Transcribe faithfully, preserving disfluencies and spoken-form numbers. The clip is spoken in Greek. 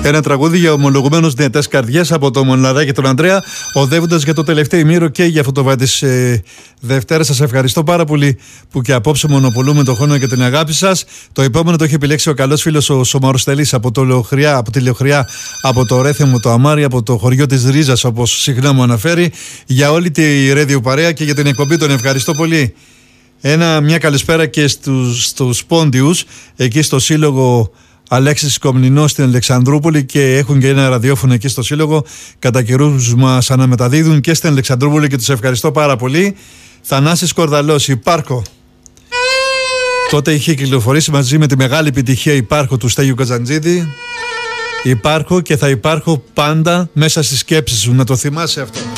Ένα τραγούδι για ομολογουμένως δυνατές καρδιές από το Μοναδά και τον Ανδρέα, οδεύοντας για το τελευταίο ημίρο και για αυτό το βάτι της ε, Δευτέρας. Σας ευχαριστώ πάρα πολύ που και απόψε μονοπολούμε τον χρόνο και την αγάπη σας. Το επόμενο το έχει επιλέξει ο καλός φίλος ο Σομαροστελής από, το Λεωχριά, από τη Λεωχριά, από το Ρέθεμο, το Αμάρι, από το χωριό της Ρίζας, όπως συχνά μου αναφέρει. Για όλη τη Radio Παρέα και για την εκπομπή τον ευχαριστώ πολύ. Ένα, μια καλησπέρα και στους, στους Πόντιους, εκεί στο Σύλλογο Αλέξης Κομνηνός στην Αλεξανδρούπολη, και έχουν και ένα ραδιόφωνο εκεί στο Σύλλογο. Κατά καιρούς μας αναμεταδίδουν και στην Αλεξανδρούπολη και τους ευχαριστώ πάρα πολύ. Θανάσης Κορδαλός, Υπάρχω. Τότε είχε κυκλοφορήσει μαζί με τη μεγάλη επιτυχία Υπάρχω του Στέγιου Καζαντζίδη. Υπάρχω και θα υπάρχω πάντα μέσα στις σκέψεις σου, να το θυμάσαι αυτό.